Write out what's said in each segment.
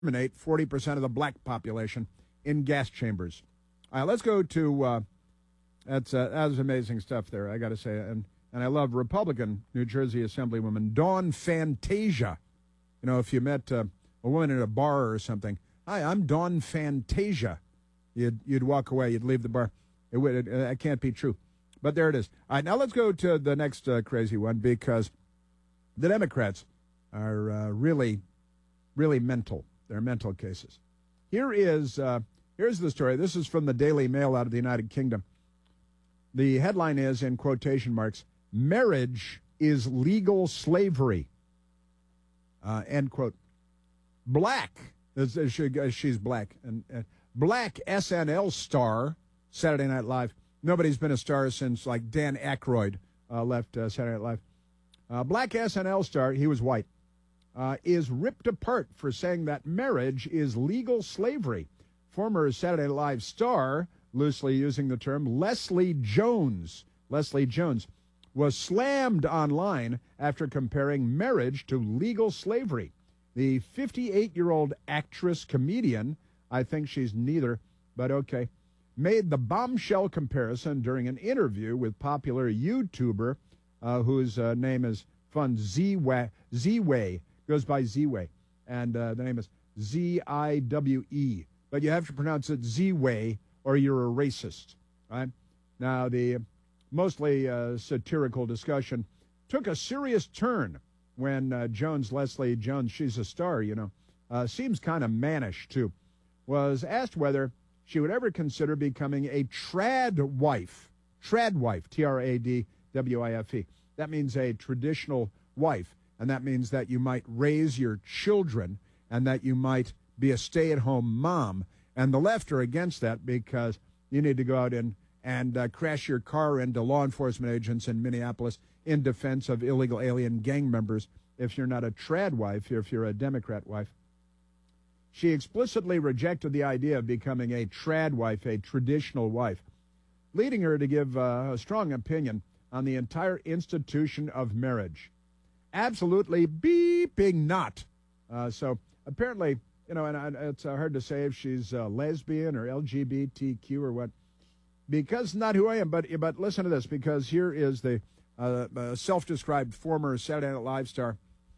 exterminate 40% of the black population in gas chambers. All right, let's go to, that was amazing stuff there, I got to say. And I love Republican New Jersey Assemblywoman Dawn Fantasia. You know, if you met a woman at a bar or something, hi, I'm Dawn Fantasia. You'd walk away, you'd leave the bar. That can't be true. But there it is. All right, now let's go to the next crazy one, because the Democrats are really, really mental. They're mental cases. Here's the story. This is from the Daily Mail out of the United Kingdom. The headline is, in quotation marks, "Marriage is legal slavery." End quote. Black, she's black, and black SNL star, Saturday Night Live. Nobody's been a star since, like, Dan Aykroyd left Saturday Night Live. Black SNL star, he was white, is ripped apart for saying that marriage is legal slavery. Former Saturday Night Live star, loosely using the term, Leslie Jones, was slammed online after comparing marriage to legal slavery. The 58-year-old actress-comedian, I think she's neither, but okay, made the bombshell comparison during an interview with popular YouTuber whose name is fun, Z-Way, goes by Z-Way, and the name is Z-I-W-E, but you have to pronounce it Z-Way or you're a racist, right? Now, the mostly satirical discussion took a serious turn when Leslie Jones, she's a star, you know, seems kind of mannish, too, was asked whether she would ever consider becoming a trad wife, T-R-A-D-W-I-F-E. That means a traditional wife, and that means that you might raise your children and that you might be a stay-at-home mom. And the left are against that because you need to go out and crash your car into law enforcement agents in Minneapolis in defense of illegal alien gang members if you're not a trad wife, if you're a Democrat wife. She explicitly rejected the idea of becoming a trad wife, a traditional wife, leading her to give a strong opinion on the entire institution of marriage. Absolutely beeping not. So apparently, you know, and it's hard to say if she's lesbian or LGBTQ or what, because not who I am. But listen to this, because here is the self-described former Saturday Night Live star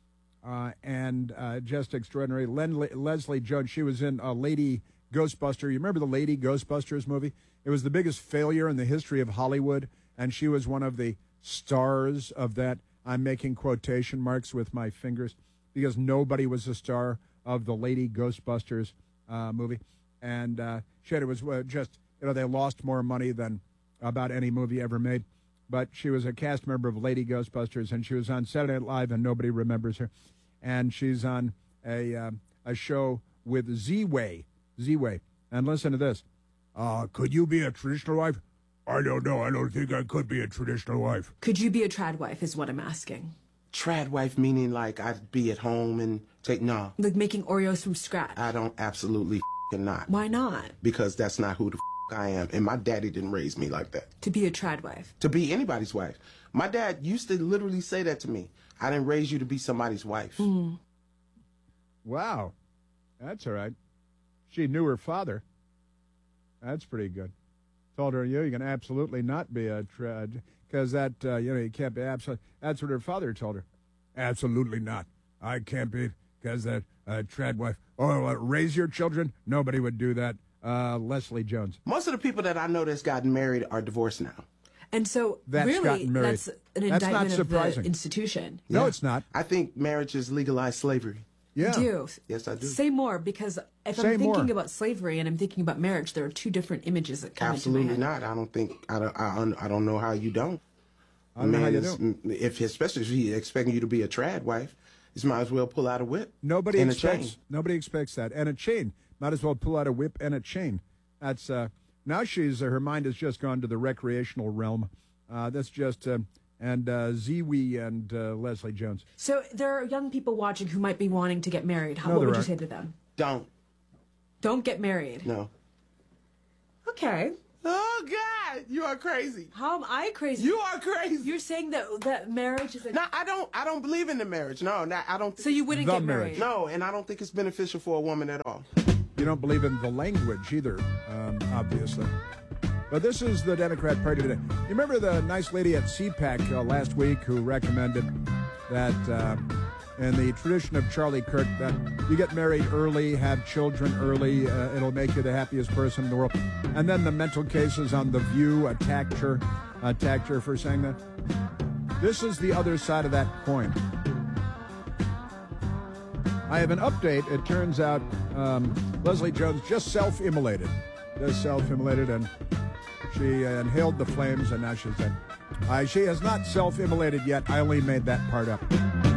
and just extraordinary, Leslie Jones. She was in Lady Ghostbuster. You remember the Lady Ghostbusters movie? It was the biggest failure in the history of Hollywood, and she was one of the stars of that. I'm making quotation marks with my fingers because nobody was a star of the Lady Ghostbusters movie. And it was just, you know, they lost more money than about any movie ever made. But she was a cast member of Lady Ghostbusters, and she was on Saturday Night Live, and nobody remembers her. And she's on a show with Z-Way. And listen to this. Could you be a traditional wife? I don't know. I don't think I could be a traditional wife. Could you be a trad wife is what I'm asking. Trad wife meaning like I'd be at home and no. Like making Oreos from scratch. I don't absolutely not. Why not? Because that's not who the I am. And my daddy didn't raise me like that. To be a trad wife. To be anybody's wife. My dad used to literally say that to me. I didn't raise you to be somebody's wife. Mm. Wow. That's all right. She knew her father. That's pretty good. Told her, you can absolutely not be a trad, because that, you can't be absolutely. That's what her father told her. Absolutely not. I can't be, because that trad wife. Oh, raise your children? Nobody would do that. Leslie Jones. Most of the people that I know that's gotten married are divorced now. And so, that's really, that's an indictment of the institution. Yeah. No, it's not. I think marriage is legalized slavery. Yeah. You do. Yes, I do. Say more, because if I'm thinking about slavery and I'm thinking about marriage, there are two different images that come into my head. Absolutely not. I don't think, I don't know how you don't. I don't know how you don't. Especially if he's expecting you to be a trad wife, you might as well pull out a whip. Nobody expects that. And a chain. Might as well pull out a whip and a chain. That's, now her mind has just gone to the recreational realm. That's just, and Ziwi and Leslie Jones. So there are young people watching who might be wanting to get married. What would you say to them? Don't get married. No. Okay. Oh, God, you are crazy. How am I crazy? You are crazy. You're saying that marriage is a... No, I don't believe in the marriage. No, I don't. So you wouldn't get married? No, and I don't think it's beneficial for a woman at all. You don't believe in the language either, obviously. But this is the Democrat Party today. You remember the nice lady at CPAC last week who recommended that in the tradition of Charlie Kirk, that you get married early, have children early, it'll make you the happiest person in the world. And then the mental cases on The View attacked her for saying that. This is the other side of that coin. I have an update. It turns out Leslie Jones just self-immolated. And she inhaled the flames, and now she's dead. She has not self-immolated yet. I only made that part up.